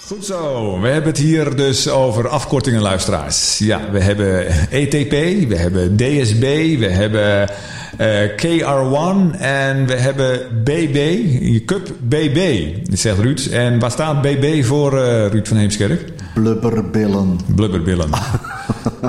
Goed zo, we hebben het hier dus over afkortingen, luisteraars. Ja, we hebben ETP, we hebben DSB, we hebben KR1 en we hebben BB, Cup BB, zegt Ruud. En waar staat BB voor, Ruud van Heemskerk? Blubberbillen. Blubberbillen.